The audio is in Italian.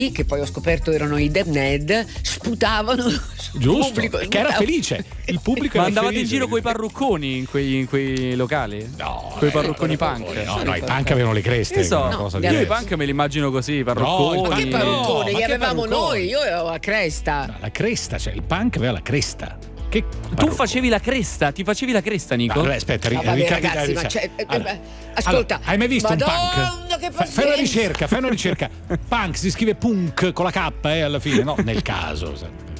che poi ho scoperto erano i Damned, sputavano sul pubblico. Che era felice. Il pubblico Ma era andavate felice. in giro coi parrucconi in quei locali? No, coi parrucconi punk. No, i punk avevano le creste. So, una cosa io i diversa. punk me li immagino così, i parrucconi. Ma che parrucconi ma che che avevamo parrucconi? noi? Io avevo la cresta. No, la cresta, cioè il punk aveva la cresta. Che Tu facevi la cresta, ti facevi la cresta, Nico? Allora, aspetta, No, vabbè, ragazzi, ma ascolta, hai mai visto Madonna, un punk? che Fai una ricerca. Punk si scrive punk con la K alla fine, no? Nel caso.